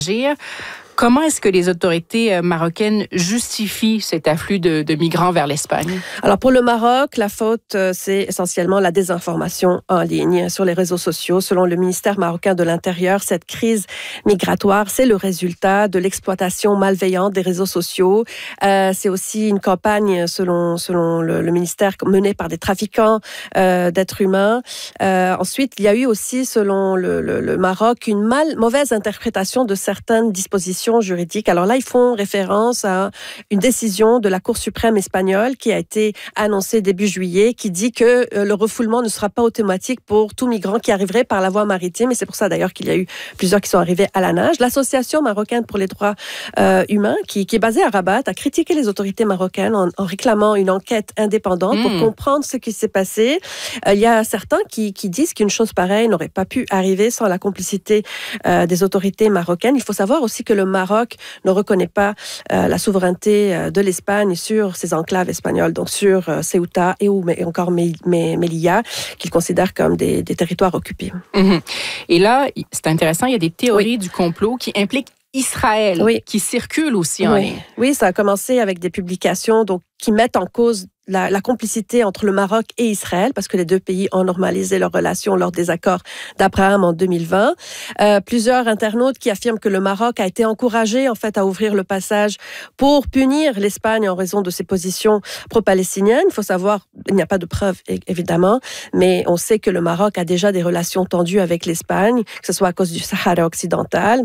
agir. Comment est-ce que les autorités marocaines justifient cet afflux de migrants vers l'Espagne? Alors pour le Maroc, la faute, c'est essentiellement la désinformation en ligne sur les réseaux sociaux. Selon le ministère marocain de l'Intérieur, cette crise migratoire, c'est le résultat de l'exploitation malveillante des réseaux sociaux. C'est aussi une campagne, selon le ministère, menée par des trafiquants d'êtres humains. Ensuite, il y a eu aussi, selon le Maroc, une mauvaise interprétation de certaines dispositions juridiques. Alors là, ils font référence à une décision de la Cour suprême espagnole qui a été annoncée début juillet, qui dit que le refoulement ne sera pas automatique pour tout migrant qui arriverait par la voie maritime. Et c'est pour ça d'ailleurs qu'il y a eu plusieurs qui sont arrivés à la nage. L'Association marocaine pour les droits humains, qui est basée à Rabat, a critiqué les autorités marocaines en réclamant une enquête indépendante pour comprendre ce qui s'est passé. Il y a certains qui disent qu'une chose pareille n'aurait pas pu arriver sans la complicité des autorités marocaines. Il faut savoir aussi que le Maroc ne reconnaît pas la souveraineté de l'Espagne sur ses enclaves espagnoles, donc sur Ceuta et encore Melilla, qu'ils considèrent comme des territoires occupés. Et là, c'est intéressant, il y a des théories du complot qui impliquent Israël, qui circulent aussi en ligne. Oui, ça a commencé avec des publications qui mettent en cause la complicité entre le Maroc et Israël, parce que les deux pays ont normalisé leurs relations lors des accords d'Abraham en 2020. Plusieurs internautes qui affirment que le Maroc a été encouragé en fait à ouvrir le passage pour punir l'Espagne en raison de ses positions pro-palestiniennes. Il faut savoir, il n'y a pas de preuves évidemment, mais on sait que le Maroc a déjà des relations tendues avec l'Espagne, que ce soit à cause du Sahara occidental.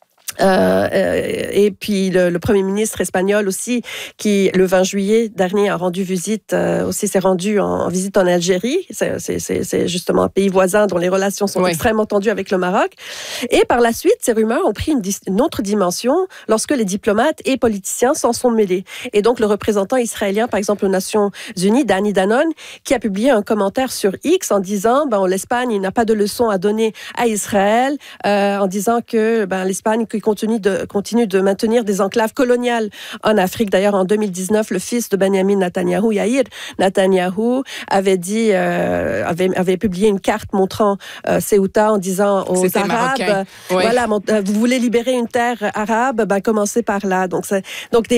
Et puis le Premier ministre espagnol aussi, qui le 20 juillet dernier a rendu visite, s'est rendu en visite en Algérie. C'est justement un pays voisin dont les relations sont extrêmement tendues avec le Maroc. Et par la suite, ces rumeurs ont pris une autre dimension lorsque les diplomates et politiciens s'en sont mêlés. Et donc le représentant israélien, par exemple aux Nations Unies, Dani Danon, qui a publié un commentaire sur X en disant l'Espagne n'a pas de leçon à donner à Israël, en disant que l'Espagne continue de maintenir des enclaves coloniales en Afrique. D'ailleurs, en 2019, le fils de Benjamin Netanyahou, Yair Netanyahou, avait publié une carte montrant Ceuta en disant aux Arabes, vous voulez libérer une terre arabe, commencez par là. Donc c'est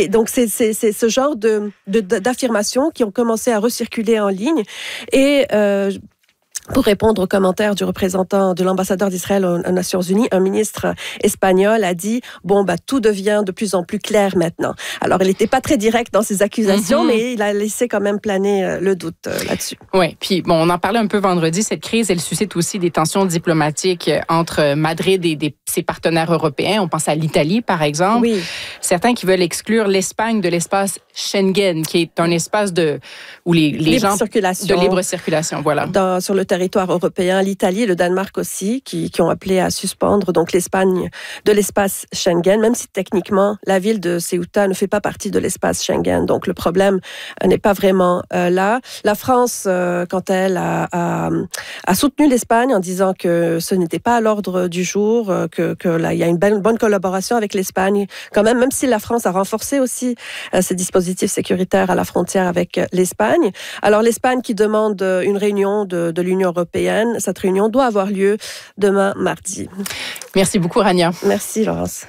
ce genre d'affirmations qui ont commencé à recirculer en ligne et pour répondre aux commentaires du représentant de l'ambassadeur d'Israël aux Nations Unies, un ministre espagnol a dit tout devient de plus en plus clair maintenant. Alors, il n'était pas très direct dans ses accusations, mais il a laissé quand même planer le doute là-dessus. Oui, puis on en parlait un peu vendredi, cette crise, elle suscite aussi des tensions diplomatiques entre Madrid et ses partenaires européens. On pense à l'Italie, par exemple. Oui. Certains qui veulent exclure l'Espagne de l'espace Schengen, qui est un espace où les gens... De libre circulation, voilà. Sur le territoire européen, l'Italie et le Danemark aussi, qui ont appelé à suspendre donc l'Espagne de l'espace Schengen, même si techniquement la ville de Ceuta ne fait pas partie de l'espace Schengen. Donc le problème n'est pas vraiment là. La France, quant à elle, a soutenu l'Espagne en disant que ce n'était pas à l'ordre du jour, que là il y a une bonne collaboration avec l'Espagne, quand même si la France a renforcé aussi ses dispositifs sécuritaires à la frontière avec l'Espagne. Alors l'Espagne qui demande une réunion de l'Union européenne. Cette réunion doit avoir lieu demain, mardi. Merci beaucoup, Rania. Merci, Laurence.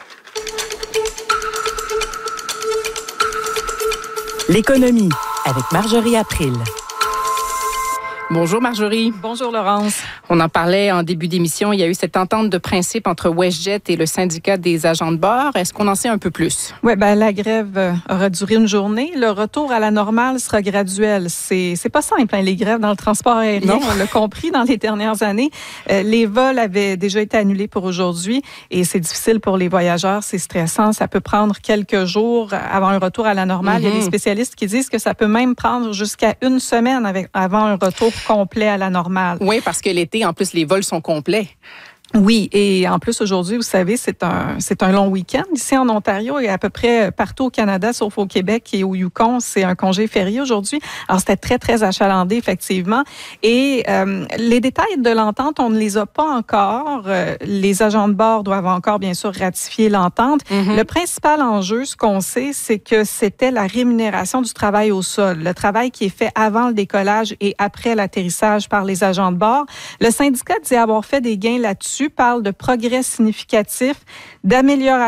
L'économie avec Marjorie April. Bonjour Marjorie. Bonjour Laurence. On en parlait en début d'émission, il y a eu cette entente de principe entre WestJet et le syndicat des agents de bord. Est-ce qu'on en sait un peu plus? Oui, la grève aura duré une journée. Le retour à la normale sera graduel. C'est pas simple, les grèves dans le transport aérien. On l'a compris dans les dernières années. Les vols avaient déjà été annulés pour aujourd'hui et c'est difficile pour les voyageurs. C'est stressant. Ça peut prendre quelques jours avant un retour à la normale. Il y a des spécialistes qui disent que ça peut même prendre jusqu'à une semaine avant un retour complet à la normale. Oui, parce que l'été, en plus, les vols sont complets. Oui, et en plus, aujourd'hui, vous savez, c'est un long week-end ici en Ontario et à peu près partout au Canada, sauf au Québec et au Yukon, c'est un congé férié aujourd'hui. Alors, c'était très, très achalandé, effectivement. Et les détails de l'entente, on ne les a pas encore. Les agents de bord doivent encore, bien sûr, ratifier l'entente. Le principal enjeu, ce qu'on sait, c'est que c'était la rémunération du travail au sol, le travail qui est fait avant le décollage et après l'atterrissage par les agents de bord. Le syndicat dit avoir fait des gains là-dessus là-dessus, parle de progrès significatifs, d'amélioration